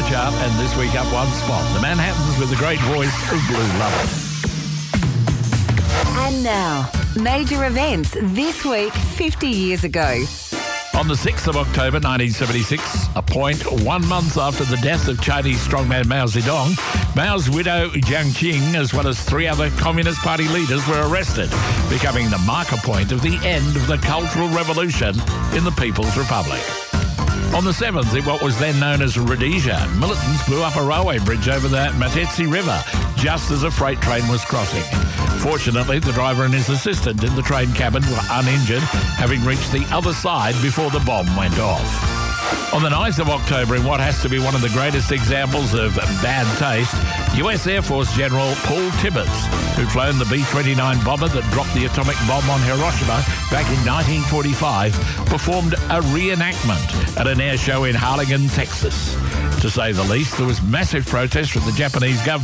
chart and this week up one spot. The Manhattans with the great voice of Blue Lovin'. And now, major events this week 50 years ago. On the 6th of October 1976, a point 1 month after the death of Chinese strongman Mao Zedong, Mao's widow Jiang Qing, as well as 3 other Communist Party leaders, were arrested, becoming the marker point of the end of the Cultural Revolution in the People's Republic. On the 7th, in what was then known as Rhodesia, militants blew up a railway bridge over the Metetsi River just as a freight train was crossing. Fortunately, the driver and his assistant in the train cabin were uninjured, having reached the other side before the bomb went off. On the 9th of October, in what has to be one of the greatest examples of bad taste, US Air Force General Paul Tibbets, who'd flown the B-29 bomber that dropped the atomic bomb on Hiroshima back in 1945, performed a reenactment at an air show in Harlingen, Texas. To say the least, there was massive protest from the Japanese government